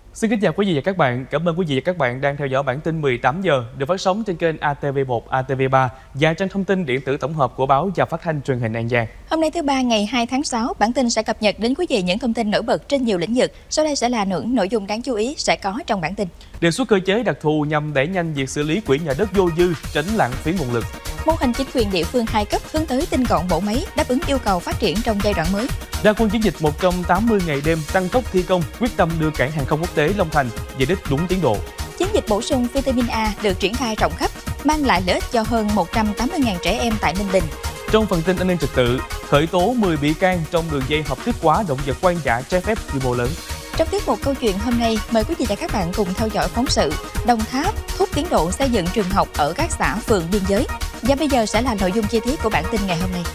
Xin kính chào quý vị và các bạn. Cảm ơn quý vị và các bạn đang theo dõi bản tin 18 giờ được phát sóng trên kênh ATV1, ATV3 và trang thông tin điện tử tổng hợp của báo và phát thanh truyền hình An Giang. Hôm nay thứ Ba ngày 2 tháng 6, bản tin sẽ cập nhật đến quý vị những thông tin nổi bật trên nhiều lĩnh vực. Sau đây sẽ là những nội dung đáng chú ý sẽ có trong bản tin. Đề xuất cơ chế đặc thù nhằm đẩy nhanh việc xử lý quỹ nhà đất vô dư, tránh lãng phí nguồn lực. Mô hình chính quyền địa phương 2 cấp hướng tới tinh gọn bộ máy, đáp ứng yêu cầu phát triển trong giai đoạn mới. Ra quân chiến dịch 180 ngày đêm tăng tốc thi công, quyết tâm đưa cảng hàng không quốc tế Long Thành về đích đúng tiến độ. Chiến dịch bổ sung vitamin A được triển khai rộng khắp, mang lại lợi ích cho hơn 180.000 trẻ em tại Ninh Bình. Trong phần tin an ninh trật tự, khởi tố 10 bị can trong đường dây hợp thức hóa động vật hoang dã trái phép quy mô lớn. Trong tiết mục câu chuyện hôm nay, mời quý vị và các bạn cùng theo dõi phóng sự Đồng Tháp thúc tiến độ xây dựng trường học ở các xã phường biên giới. Và bây giờ sẽ là nội dung chi tiết của bản tin ngày hôm nay.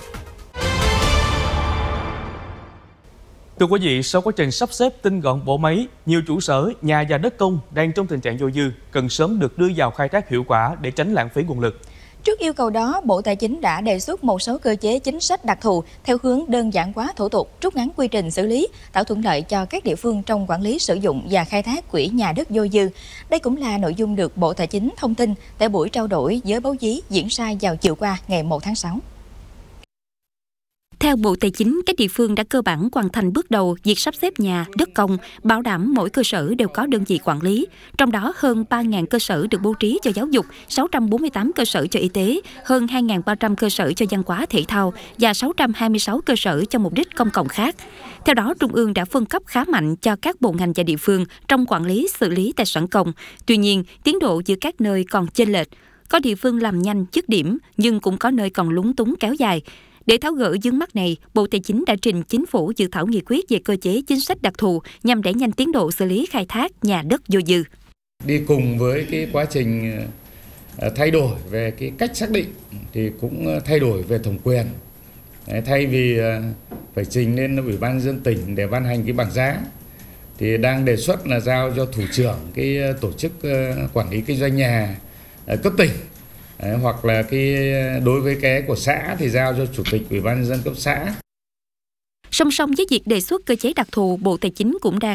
Thưa quý vị, sau quá trình sắp xếp tinh gọn bộ máy, nhiều chủ sở, nhà và đất công đang trong tình trạng vô dư, cần sớm được đưa vào khai thác hiệu quả để tránh lãng phí nguồn lực. Trước yêu cầu đó, Bộ Tài chính đã đề xuất một số cơ chế chính sách đặc thù theo hướng đơn giản hóa thủ tục, rút ngắn quy trình xử lý, tạo thuận lợi cho các địa phương trong quản lý sử dụng và khai thác quỹ nhà đất vô dư. Đây cũng là nội dung được Bộ Tài chính thông tin tại buổi trao đổi với báo chí diễn ra vào chiều qua ngày 1 tháng 6. Theo Bộ Tài chính, các địa phương đã cơ bản hoàn thành bước đầu việc sắp xếp nhà, đất công, bảo đảm mỗi cơ sở đều có đơn vị quản lý. Trong đó, hơn 3.000 cơ sở được bố trí cho giáo dục, 648 cơ sở cho y tế, hơn 2.300 cơ sở cho văn hóa thể thao và 626 cơ sở cho mục đích công cộng khác. Theo đó, Trung ương đã phân cấp khá mạnh cho các bộ ngành và địa phương trong quản lý xử lý tài sản công. Tuy nhiên, tiến độ giữa các nơi còn chênh lệch. Có địa phương làm nhanh, dứt điểm, nhưng cũng có nơi còn lúng túng kéo dài. Để tháo gỡ vướng mắc này, Bộ Tài chính đã trình Chính phủ dự thảo nghị quyết về cơ chế chính sách đặc thù nhằm đẩy nhanh tiến độ xử lý khai thác nhà đất vô dư. Đi cùng với cái quá trình thay đổi về cái cách xác định thì cũng thay đổi về thẩm quyền. Thay vì phải trình lên Ủy ban nhân dân tỉnh để ban hành cái bảng giá thì đang đề xuất là giao cho thủ trưởng cái tổ chức quản lý kinh doanh nhà cấp tỉnh. Hoặc là đối với cái của xã thì giao cho chủ tịch Ủy ban nhân dân cấp xã. Song song với việc đề xuất cơ chế đặc thù, Bộ Tài chính cũng đang